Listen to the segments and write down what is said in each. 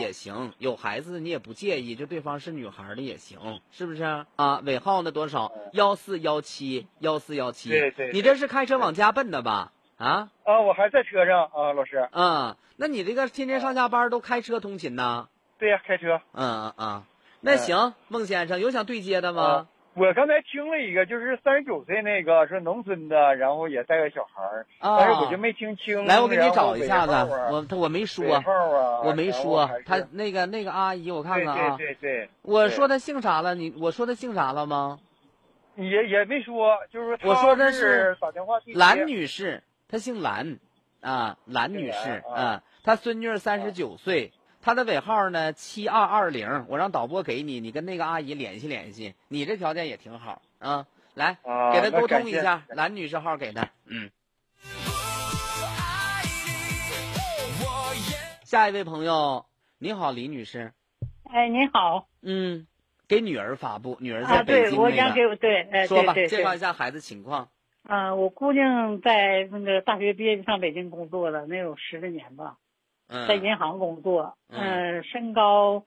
也行，有孩子你也不介意，就对方是女孩的也行，是不是啊？尾号呢多少？1417，1417。 对， 你这是开车往家奔的吧？啊？ 我还在车上啊，老师。 那你这个天天上下班都开车通勤呢？ 对呀，开车。 那行，孟先生有想对接的吗？ 我刚才听了一个，就是39岁那个是农村的，然后也带个小孩儿，但是我就没听清。 来，我给你找一下子，我没说， 我没说，他那个阿姨，我看看啊。 对。 我说他姓啥了？我说他姓啥了吗？ 也没说，就是我说的是打电话兰女士，她姓兰，兰女士，她孙女39岁。他的尾号呢7220，我让导播给你，你跟那个阿姨联系联系。你这条件也挺好啊，来给他沟通一下，兰女士号给他。下一位朋友，你好，李女士。 哎，您好。 给女儿发布，女儿在北京对，我想给说吧，介绍一下孩子情况。 我姑娘在那个大学毕业就上北京工作了，能有10来年吧。在银行工作，身高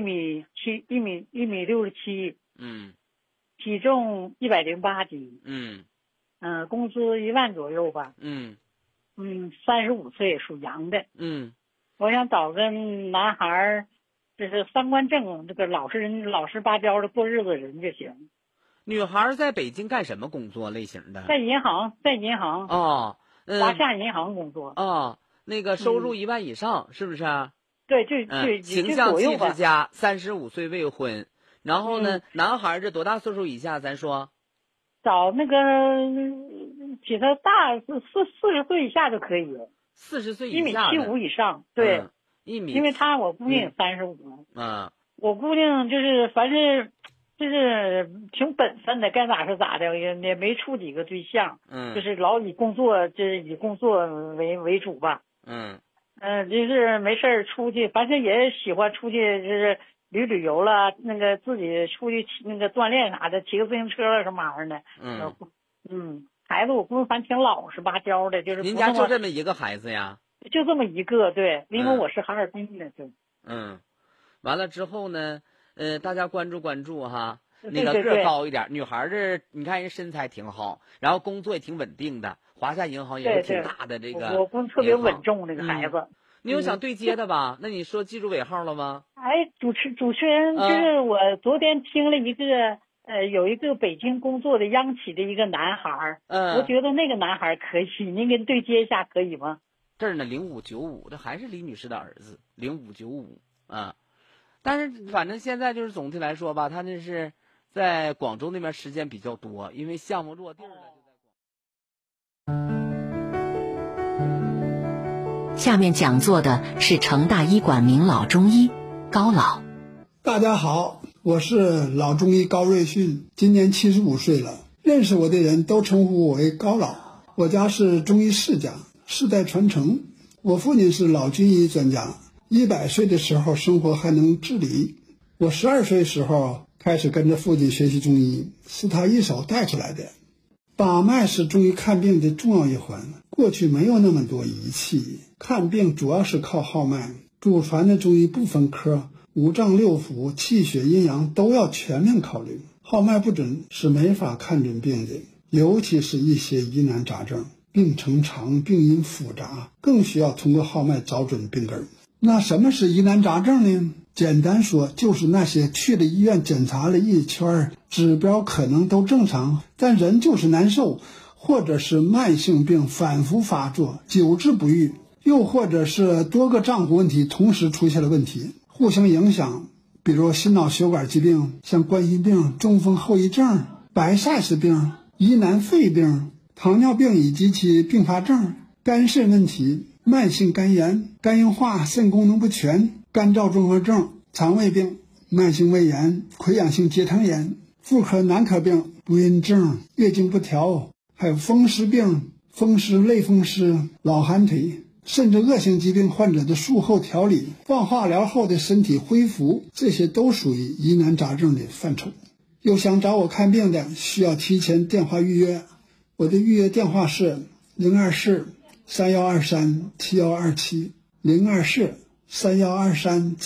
1米67，体重108斤，工资1万左右吧，35岁，属羊的，我想找个男孩，就是3观正，这个老实巴交的过日子人就行。 女孩在北京干什么工作类型的？ 在银行华夏银行工作那个收入1万以上，是不是啊？ 对， 形象气质佳，35岁未婚。然后呢，男孩这多大岁数以下？咱说， 找那个比他大40岁以下就可以。 40岁以下 ，1.75米以上，对 ，1米。 因为我姑娘也35了。我姑娘就是凡是就是挺本分的，该咋是咋的，也没处几个对象。就是老以工作为主吧。就是没事出去，反正也喜欢出去，就是旅游了，那个自己出去那个锻炼啥的，骑个自行车了什么玩意儿的。孩子我姑反正挺老实巴交的，就是您家就这么一个孩子呀？ 就这么一个，对，因为我是哈尔滨的，对。 完了之后呢，大家关注哈。那个个高一点，女孩这你看人身材挺好，然后工作也挺稳定的，华夏银行也是挺大的这个。 我姑特别稳重，这个孩子。 你有想对接的吧？那你说记住尾号了吗？ 主持人，就是我昨天听了一个有一个北京工作的央企的一个男孩，我觉得那个男孩可以，您给对接一下可以吗？ 这儿呢0595，这还是李女士的儿子0595但是反正现在就是总体来说吧，他那是在广州那边时间比较多，因为项目落地了就在下面讲座的是成大医馆名老中医高老。 大家好，我是老中医高瑞迅，今年75岁了。认识我的人都称呼我为高老。我家是中医世家，世代传承。我父亲是老军医专家，100岁的时候生活还能自理。我12岁时候开始跟着父亲学习中医，是他一手带出来的。把脉是中医看病的重要一环，过去没有那么多仪器，看病主要是靠号脉。祖传的中医不分科，五脏六腑、气血阴阳都要全面考虑，号脉不准是没法看准病的，尤其是一些疑难杂症，病程长、病因复杂，更需要通过号脉找准病根。那什么是疑难杂症呢？简单说，就是那些去了医院检查了一圈，指标可能都正常，但人就是难受，或者是慢性病反复发作，久治不愈，又或者是多个脏腑问题同时出现了问题，互相影响，比如心脑血管疾病，像冠心病、中风后遗症、白塞氏病、疑难肺病、糖尿病以及其并发症、肝肾问题、慢性肝炎、肝硬化、肾功能不全、干燥综合症、肠胃病、慢性胃炎、溃疡性结肠炎、妇科男科病、不孕症、月经不调，还有风湿病、风湿、类风湿、老寒腿，甚至恶性疾病患者的术后调理、放化疗后的身体恢复，这些都属于疑难杂症的范畴。有想找我看病的，需要提前电话预约，我的预约电话是024-3123-7127，024-3123-7127。